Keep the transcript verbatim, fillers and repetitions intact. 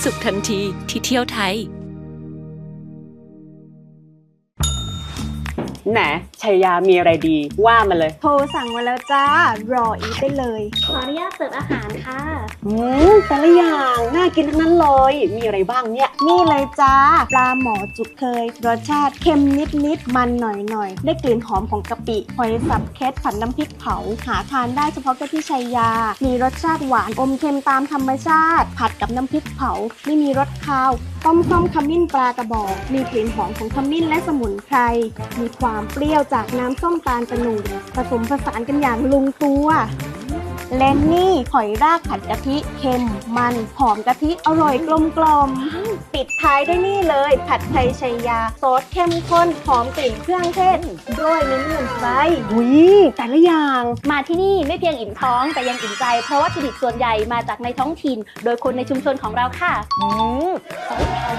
สุขทันทีที่เที่ยวไทยแหนชัยยามีอะไรดีว่ามาเลยโทรสั่งมาแล้วจ้ารออีกได้เลยขออนุญาตเสิร์ฟอาหารค่ะอืมแต่ละอย่างน่ากินทั้งนั้นเลยมีอะไรบ้างเนี่ยนี่เลยจ้าปลาหมอจุกเคยรสชาติเค็มนิดๆมันหน่อยๆได้กลิ่นหอมของกะปิหอยสับเคสผัดน้ำพริกเผาหาทานได้เฉพาะที่ชัยยามีรสชาติหวานอมเค็มตามธรรมชาติผัดกับน้ำพริกเผาไม่มีรสคาวต้มส้มขมิ้นปลากระบอกมีกลิ่นหอมของขมิ้นและสมุนไพรมีความเปรี้ยวจากน้ำส้มตาลตะหนุผสมผสานกันอย่างลงตัวและนี่หอยรากผัดกะทิเค็มมันหอมกะทิอร่อยกลมกล่อมปิดท้ายด้วยนี่เลยผัดไทยชัยยาซอสเข้มข้นหอมกลิ่นเครื่องเทศด้วยเนื้อไส้อุ้ยแต่ละอย่างมาที่นี่ไม่เพียงอิ่มท้องแต่ยังอิ่มใจเพราะวัตถุดิบส่วนใหญ่มาจากในท้องถิ่นโดยคนในชุมชนของเราค่ะอืม